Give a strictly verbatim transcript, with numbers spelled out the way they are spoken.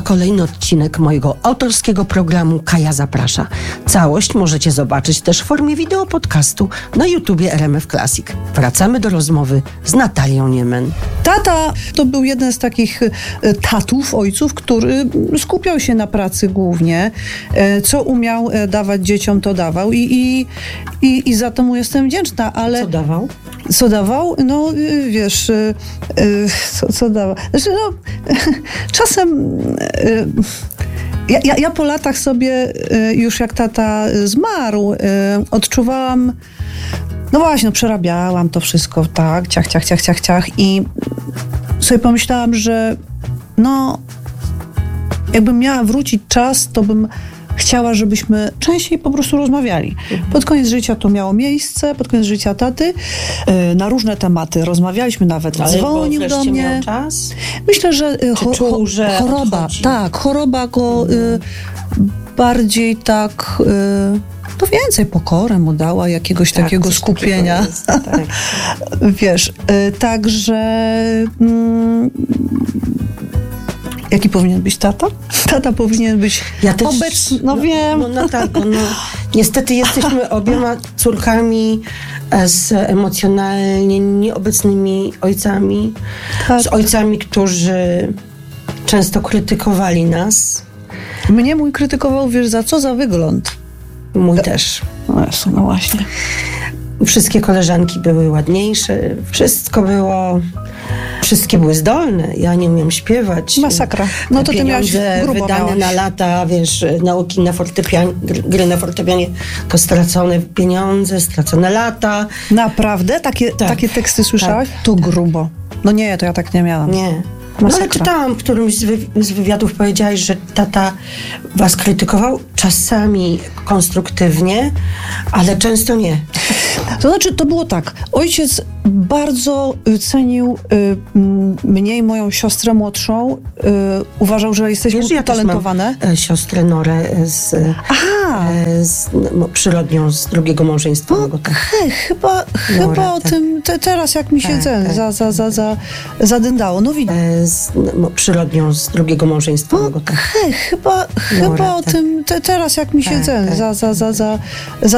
kolejny odcinek mojego autorskiego programu Kaja Zaprasza. Całość możecie zobaczyć też w formie wideo podcastu na YouTubie R M F Classic. Wracamy do rozmowy z Natalią Niemen. Tata to był jeden z takich tatów, ojców, który skupiał się na pracy głównie. Co umiał dawać dzieciom, to dawał. I, i, i, i za to mu jestem wdzięczna, ale... Co dawał? Co dawał? No, wiesz, co, co dawał? Znaczy, no, czasem... Ja, ja, ja po latach sobie, już jak tata zmarł, odczuwałam... No właśnie, no, przerabiałam to wszystko, tak, ciach, ciach, ciach, ciach, ciach i sobie pomyślałam, że no, jakbym miała wrócić czas, to bym chciała, żebyśmy częściej po prostu rozmawiali. Mhm. Pod koniec życia to miało miejsce, pod koniec życia taty, yy, na różne tematy rozmawialiśmy, nawet ale dzwonił do mnie. Miał czas? Myślę, że, yy, cho, czuł, że choroba, odchodzi? Tak, choroba go yy, bardziej tak... Yy, to więcej pokorę mu dała, jakiegoś tak, takiego skupienia. Jest, tak. Wiesz, y, także... Mm, jaki powinien być tata? Tata powinien być ja też, obecny. No, no wiem. No, no tak, no. Niestety jesteśmy obiema córkami z emocjonalnie nieobecnymi ojcami. Tak. Z ojcami, którzy często krytykowali nas. Mnie mój krytykował, wiesz, za co? Za wygląd. Mój też. No, Jezu, no właśnie. Wszystkie koleżanki były ładniejsze, wszystko było, wszystkie były zdolne. Ja nie umiem śpiewać. Masakra. No to pieniądze ty miałeś grubo wydane miałeś. na lata, wiesz, nauki na fortepianie, gry na fortepianie, to stracone pieniądze, stracone lata. Naprawdę? Takie, tak. takie teksty słyszałaś? Tak. To grubo. No nie, to ja tak nie miałam. Nie. No, ale czytałam, w którymś z, wy- z wywiadów powiedziałaś, że tata was krytykował, czasami konstruktywnie, ale często nie. To znaczy, to było tak. Ojciec bardzo cenił y, mnie i moją siostrę młodszą. Y, uważał, że jesteśmy Wiesz, ja utalentowane. Też mam, e, siostrę Norę z, e, z no, przyrodnią z drugiego małżeństwa. No, hej, chyba, chyba o tak. tym te, teraz, jak mi się Tak, ten tak. za, za, za, za, zadyndało. No widzisz. E, z no, przyrodnią z drugiego małżeństwa. No, hej, chyba, chyba Nora, o tak. tym te, teraz, jak mi się Tak, ten tak. za, za, za, za, za